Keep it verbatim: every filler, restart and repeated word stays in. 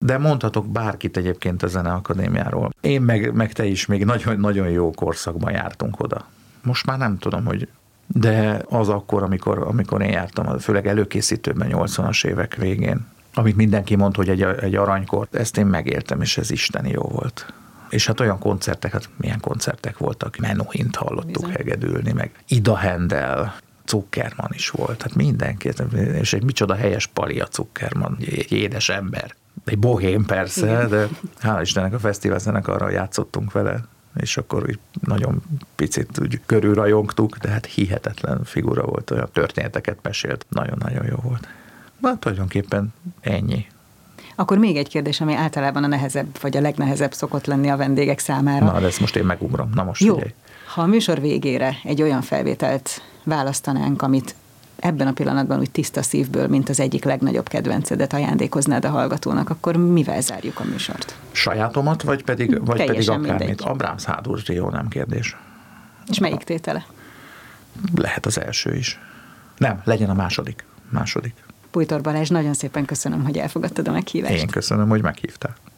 De mondhatok bárkit egyébként a Zeneakadémiáról. Én meg, meg te is még nagyon, nagyon jó korszakban jártunk oda. Most már nem tudom, hogy... De az akkor, amikor, amikor én jártam, főleg előkészítőben nyolcvanas évek végén, amit mindenki mondta, hogy egy, egy aranykor, ezt én megéltem, és ez isteni jó volt. És hát olyan koncertek, hát milyen koncertek voltak, Menuhint hallottuk Bizony. hegedülni, meg Ida Haendel, Zuckerman is volt, hát mindenki, és egy micsoda helyes pali a Zuckerman, egy édes ember. Egy bohém persze, Igen. de hál' Istennek a fesztiválzenekarral játszottunk vele, és akkor úgy nagyon picit úgy körülrajongtuk, de hát hihetetlen figura volt, olyan történeteket mesélt, nagyon-nagyon jó volt. Hát tulajdonképpen ennyi. Akkor még egy kérdés, ami általában a nehezebb, vagy a legnehezebb szokott lenni a vendégek számára. Na, de ezt most én megugrom. Na most Jó, figyelj. Ha a műsor végére egy olyan felvételt választanánk, amit ebben a pillanatban úgy tiszta szívből, mint az egyik legnagyobb kedvencedet ajándékoznád a hallgatónak, akkor mivel zárjuk a műsort? Sajátomat, vagy pedig, vagy pedig akármit? Mindegy. A Brahms hádurtrió, nem kérdés. És melyik tétele? Lehet az első is. Nem, legyen a második. Második. Bújtor Balázs, nagyon szépen köszönöm, hogy elfogadtad a meghívást. Én köszönöm, hogy meghívtál.